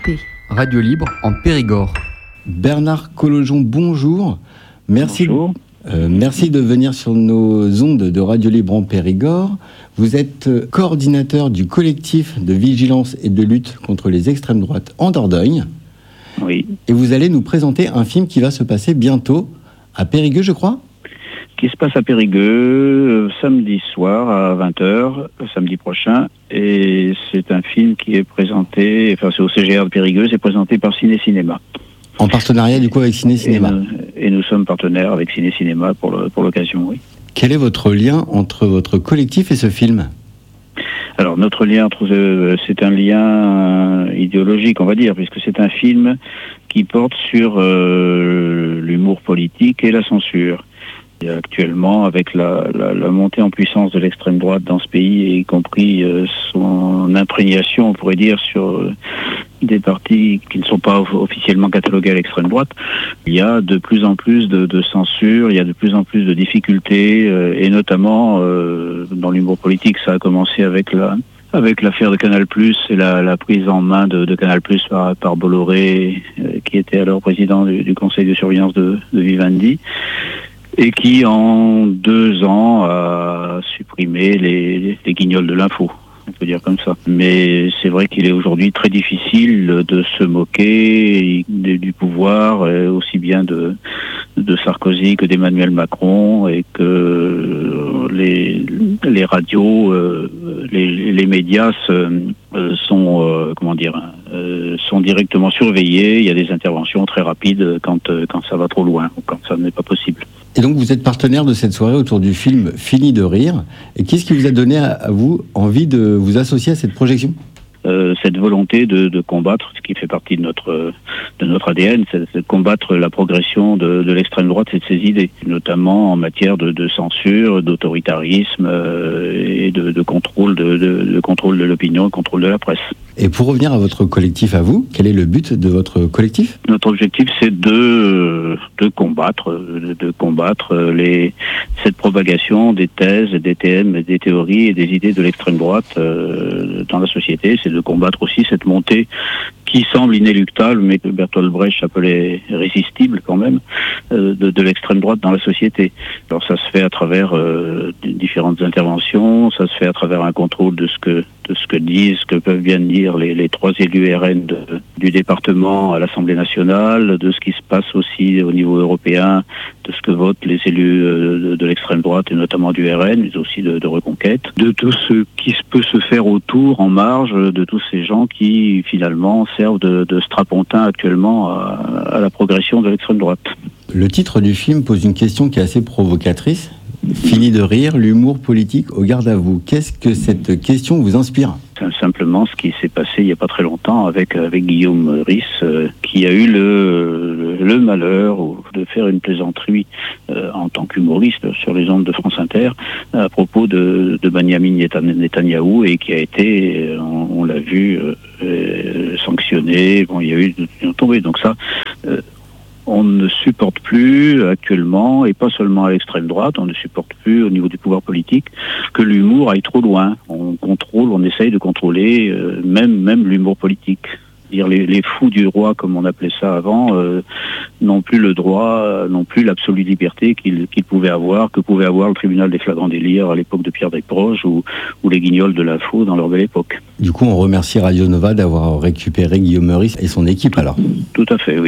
RP. Radio Libre en Périgord. Bernard Collaujon, bonjour. Bonjour. Merci de venir sur nos ondes de Radio Libre en Périgord. Vous êtes coordinateur du collectif de vigilance et de lutte contre les extrêmes droites en Dordogne. Oui. Et vous allez nous présenter un film qui va se passer bientôt à Périgueux, je crois ? Qui se passe à Périgueux samedi soir à 20h, samedi prochain. Et c'est un film qui est présenté, enfin c'est au CGR de Périgueux, c'est présenté par Ciné Cinéma. En partenariat du coup avec Ciné Cinéma. Et nous sommes partenaires avec Ciné Cinéma pour l'occasion, oui. Quel est votre lien entre votre collectif et ce film ? Alors notre lien, c'est un lien idéologique, on va dire, puisque c'est un film qui porte sur l'humour politique et la censure. Et actuellement, avec la montée en puissance de l'extrême droite dans ce pays, y compris son imprégnation, on pourrait dire, sur des partis qui ne sont pas officiellement catalogués à l'extrême droite, il y a de plus en plus de censure, il y a de plus en plus de difficultés, et notamment dans l'humour politique, ça a commencé avec l'affaire de Canal+, et la prise en main de Canal+, par Bolloré, qui était alors président du conseil de surveillance de Vivendi, et qui, en 2 ans, a supprimé les guignols de l'info, on peut dire comme ça. Mais c'est vrai qu'il est aujourd'hui très difficile de se moquer du pouvoir, aussi bien de Sarkozy que d'Emmanuel Macron, et que les radios, les médias sont directement surveillés. Il y a des interventions très rapides quand ça va trop loin, ou quand ça n'est pas possible. Et donc vous êtes partenaire de cette soirée autour du film Fini de rire. Et qu'est-ce qui vous a donné à vous envie de vous associer à cette projection ? Cette volonté de combattre, ce qui fait partie de notre ADN, c'est de combattre la progression de l'extrême droite et de ses idées, notamment en matière de censure, d'autoritarisme et de contrôle de l'opinion, contrôle de la presse. Et pour revenir à votre collectif à vous, quel est le but de votre collectif ? Notre objectif, c'est de combattre cette propagation des thèses, des thèmes, des théories et des idées de l'extrême droite dans la société. C'est de combattre aussi cette montée qui semble inéluctable, mais que Bertolt Brecht appelait résistible quand même, de l'extrême droite dans la société. Alors ça se fait à travers différentes interventions, ça se fait à travers un contrôle de ce que peuvent bien dire les 3 élus RN du département à l'Assemblée nationale, de ce qui se passe aussi au niveau européen, de ce que votent les élus de l'extrême droite et notamment du RN, mais aussi de Reconquête, de tout ce qui peut se faire autour, en marge, de tous ces gens qui finalement servent de strapontin actuellement à la progression de l'extrême droite. Le titre du film pose une question qui est assez provocatrice. Fini de rire, l'humour politique au garde à vous. Qu'est-ce que cette question vous inspire ? Simplement ce qui s'est passé il n'y a pas très longtemps avec Guillaume Meurice, qui a eu le malheur de faire une plaisanterie en tant qu'humoriste sur les ondes de France Inter à propos de Benyamin Netanyahou, et qui a été, on l'a vu, sanctionné. Bon, il y a eu tombé. Donc ça... on ne supporte plus actuellement, et pas seulement à l'extrême droite, on ne supporte plus au niveau du pouvoir politique que l'humour aille trop loin. On essaye de contrôler même l'humour politique. Les fous du roi, comme on appelait ça avant, n'ont plus le droit, n'ont plus l'absolue liberté que pouvait avoir le tribunal des flagrants délires à l'époque de Pierre Desproges ou les guignols de l'info dans leur belle époque. Du coup, on remercie Radio Nova d'avoir récupéré Guillaume Meurice et son équipe alors. Tout à fait, oui.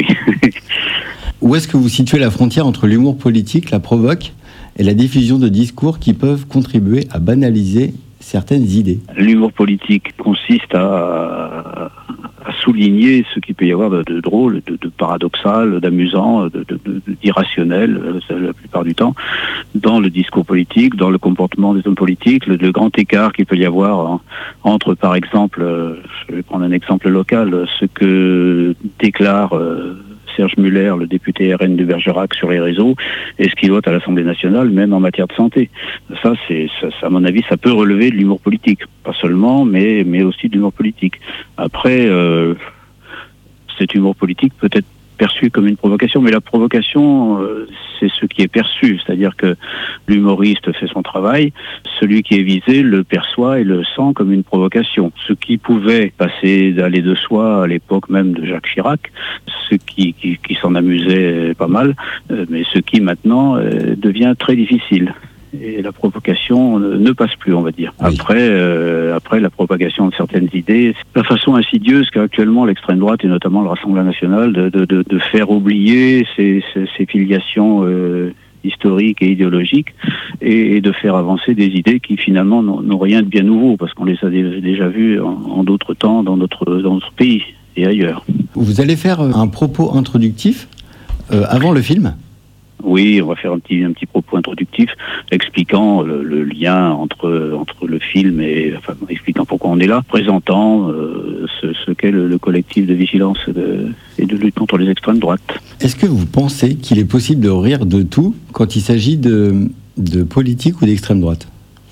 Où est-ce que vous situez la frontière entre l'humour politique, la provoque, et la diffusion de discours qui peuvent contribuer à banaliser certaines idées ? L'humour politique consiste à souligner ce qu'il peut y avoir de drôle, de paradoxal, d'amusant, d'irrationnel, la plupart du temps, dans le discours politique, dans le comportement des hommes politiques, le grand écart qu'il peut y avoir entre, par exemple, je vais prendre un exemple local, ce que déclare Serge Muller, le député RN de Bergerac, sur les réseaux, et ce qu'il vote à l'Assemblée nationale, même en matière de santé. Ça, à mon avis, ça peut relever de l'humour politique. Pas seulement, mais aussi de l'humour politique. Après, cet humour politique peut être perçu comme une provocation, mais la provocation, c'est ce qui est perçu, c'est-à-dire que l'humoriste fait son travail, celui qui est visé le perçoit et le sent comme une provocation. Ce qui pouvait passer d'aller de soi à l'époque même de Jacques Chirac, ce qui s'en amusait pas mal, mais ce qui maintenant devient très difficile. Et la provocation ne passe plus, on va dire. Oui. Après la propagation de certaines idées, la façon insidieuse qu'a actuellement l'extrême droite et notamment le Rassemblement national de faire oublier ces filiations historiques et idéologiques et de faire avancer des idées qui finalement n'ont rien de bien nouveau parce qu'on les a déjà vues en d'autres temps dans notre pays et ailleurs. Vous allez faire un propos introductif avant le film ? Oui, on va faire un petit propos introductif expliquant le lien entre le film et expliquant pourquoi on est là, présentant ce qu'est le collectif de vigilance et de lutte contre les extrêmes droites. Est-ce que vous pensez qu'il est possible de rire de tout quand il s'agit de politique ou d'extrême droite ?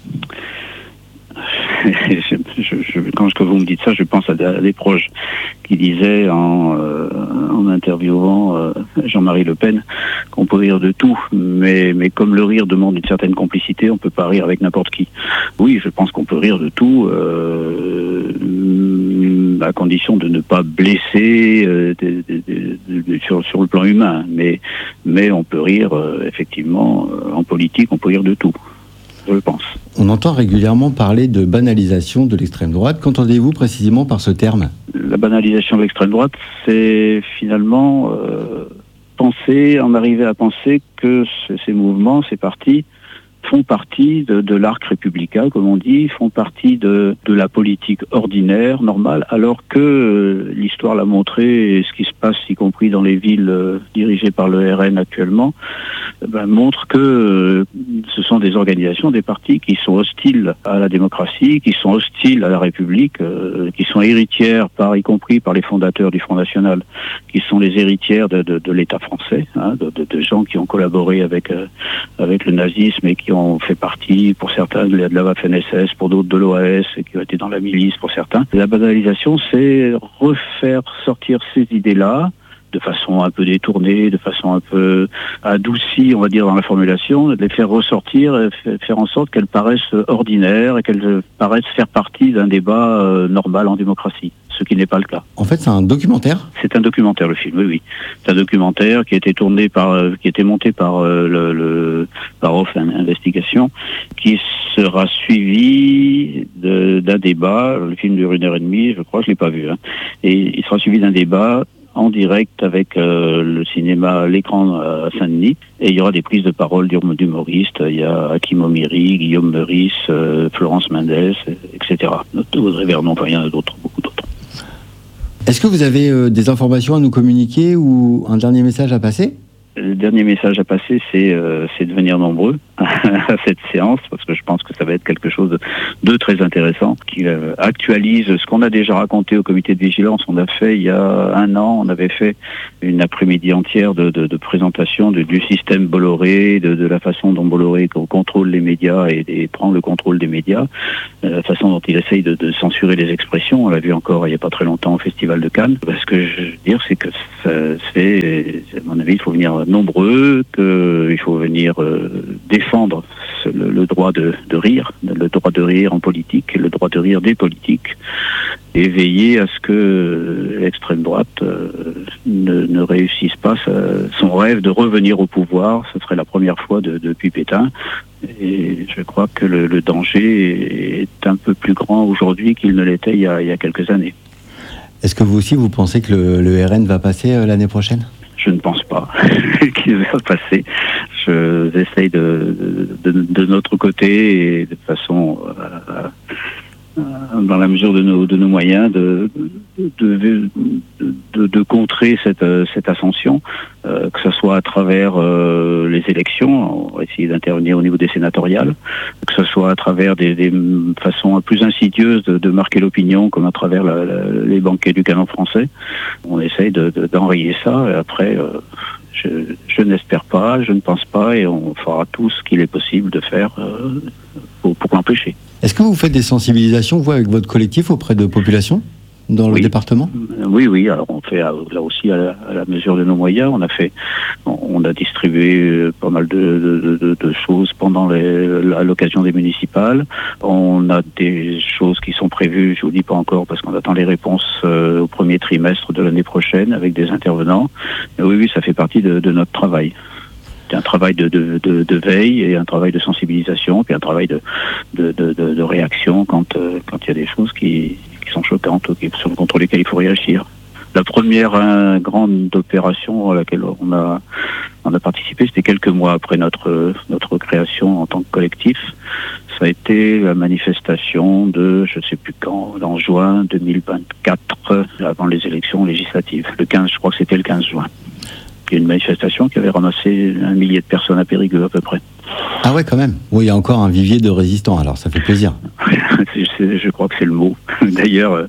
Quand vous me dites ça, je pense à des proches qui disaient en interviewant Jean-Marie Le Pen qu'on peut rire de tout, mais comme le rire demande une certaine complicité, on peut pas rire avec n'importe qui. Oui, je pense qu'on peut rire de tout, à condition de ne pas blesser sur le plan humain, mais on peut rire effectivement en politique, on peut rire de tout. Je pense. On entend régulièrement parler de banalisation de l'extrême droite. Qu'entendez-vous précisément par ce terme ? La banalisation de l'extrême droite, c'est finalement en arriver à penser que ces mouvements, ces partis, font partie de l'arc républicain, comme on dit, font partie de la politique ordinaire, normale, alors que l'histoire l'a montré, et ce qui se passe, y compris dans les villes dirigées par le RN actuellement, montre que ce sont des organisations, des partis qui sont hostiles à la démocratie, qui sont hostiles à la République, qui sont héritières, y compris par les fondateurs du Front National, qui sont les héritières de l'État français, de gens qui ont collaboré avec le nazisme et qui ont fait partie, pour certains, de la Waffen-SS, pour d'autres de l'OAS, et qui ont été dans la milice pour certains. La banalisation, c'est refaire sortir ces idées-là, de façon un peu détournée, de façon un peu adoucie, on va dire, dans la formulation, de les faire ressortir, et faire en sorte qu'elles paraissent ordinaires et qu'elles paraissent faire partie d'un débat normal en démocratie, ce qui n'est pas le cas. En fait, c'est un documentaire ? C'est un documentaire, le film, oui. C'est un documentaire qui a été monté par par Off Investigation, qui sera suivi d'un débat. Le film dure 1h30, je crois, je l'ai pas vu. Et il sera suivi d'un débat en direct avec le cinéma L'Écran à Saint-Denis, et il y aura des prises de parole d'humoristes. Il y a Hakim Omiri, Guillaume Meurice, Florence Mendes, etc. Audrey Vernon, enfin il y en a d'autres, beaucoup d'autres. Est-ce que vous avez des informations à nous communiquer ou un dernier message à passer ? Le dernier message à passer, c'est de venir nombreux à cette séance, parce que je pense que ça va être quelque chose de très intéressant, qui actualise ce qu'on a déjà raconté au comité de vigilance. On a fait, il y a 1 an, on avait fait une après-midi entière de présentation du système Bolloré, de la façon dont Bolloré contrôle les médias et prend le contrôle des médias, la façon dont il essaye de censurer les expressions. On l'a vu encore il n'y a pas très longtemps au Festival de Cannes. Ce que je veux dire, c'est que à mon avis, il faut venir nombreux, qu'il faut venir défendre le droit de rire, le droit de rire en politique, le droit de rire des politiques, et veiller à ce que l'extrême droite ne réussisse pas son rêve de revenir au pouvoir. Ce serait la première fois depuis Pétain, et je crois que le danger est un peu plus grand aujourd'hui qu'il ne l'était il y a quelques années. Est-ce que vous aussi, vous pensez que le RN va passer l'année prochaine ? Je ne pense pas qu'il va passer. J'essaye de notre côté et de façon, dans la mesure de nos moyens, de contrer cette ascension, que ce soit à travers les élections, on va essayer d'intervenir au niveau des sénatoriales, que ce soit à travers des façons plus insidieuses de marquer l'opinion, comme à travers les banquets du canon français. On essaye d'enrayer ça, et après, je n'espère pas, je ne pense pas, et on fera tout ce qu'il est possible de faire pour l'empêcher. Est-ce que vous faites des sensibilisations, vous, avec votre collectif, auprès de populations ? dans le département ? Oui. Alors on fait là aussi à la mesure de nos moyens. On a distribué pas mal de choses pendant à l'occasion des municipales. On a des choses qui sont prévues, je vous dis pas encore parce qu'on attend les réponses au premier trimestre de l'année prochaine avec des intervenants. Mais oui, ça fait partie de notre travail. C'est un travail de veille et un travail de sensibilisation, puis un travail de réaction quand il y a des choses qui sont choquantes ou contre lesquelles il faut réagir. La première grande opération à laquelle on a participé, c'était quelques mois après notre création en tant que collectif. Ça a été la manifestation de, je ne sais plus quand, en juin 2024, avant les élections législatives. Je crois que c'était le 15 juin. Il y a une manifestation qui avait ramassé 1 millier de personnes à Périgueux à peu près. Ah ouais, quand même. Oui, il y a encore un vivier de résistants, alors ça fait plaisir. Je crois que c'est le mot. D'ailleurs,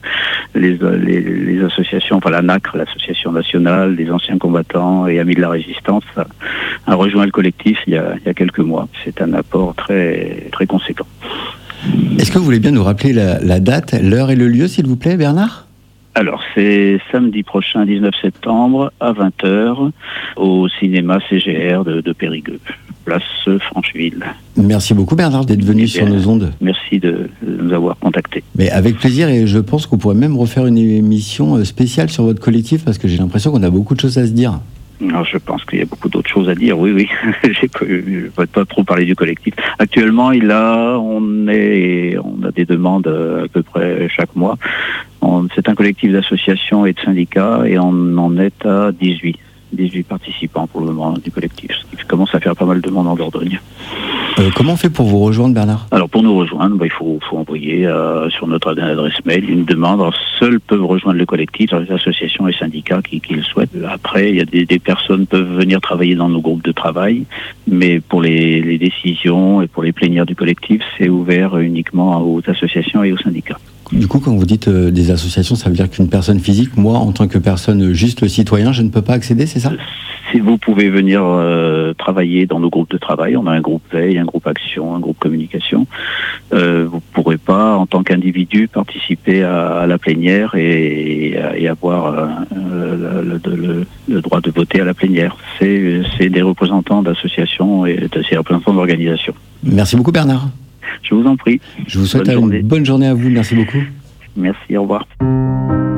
les associations, enfin la NACRE, l'Association nationale des anciens combattants et amis de la résistance, a rejoint le collectif il y a quelques mois. C'est un apport très, très conséquent. Est-ce que vous voulez bien nous rappeler la date, l'heure et le lieu, s'il vous plaît, Bernard ? Alors, c'est samedi prochain, 19 septembre, à 20h, au cinéma CGR de Périgueux, place Francheville. Merci beaucoup, Bernard, d'être venu sur nos ondes. Merci de nous avoir contactés. Mais avec plaisir, et je pense qu'on pourrait même refaire une émission spéciale sur votre collectif, parce que j'ai l'impression qu'on a beaucoup de choses à se dire. Alors, je pense qu'il y a beaucoup d'autres choses à dire, oui. Je ne vais pas trop parler du collectif. Actuellement, on a des demandes à peu près chaque mois. C'est un collectif d'associations et de syndicats et on en est à 18 participants pour le moment du collectif. Ce qui commence à faire pas mal de monde en Dordogne. Comment on fait pour vous rejoindre, Bernard ? Alors pour nous rejoindre, il faut envoyer sur notre adresse mail une demande. Alors, seuls peuvent rejoindre le collectif, les associations et syndicats qui le souhaitent. Après, il y a des personnes peuvent venir travailler dans nos groupes de travail, mais pour les décisions et pour les plénières du collectif, c'est ouvert uniquement aux associations et aux syndicats. Du coup, quand vous dites des associations, ça veut dire qu'une personne physique, moi, en tant que personne juste citoyen, je ne peux pas accéder, c'est ça ? Si vous pouvez venir travailler dans nos groupes de travail, on a un groupe veille, un groupe action, un groupe communication. Vous ne pourrez pas, en tant qu'individu, participer à la plénière et avoir le droit de voter à la plénière. C'est des représentants d'associations et des représentants d'organisations. Merci beaucoup, Bernard. Je vous en prie. Je vous souhaite une bonne journée à vous. Merci beaucoup. Merci, au revoir.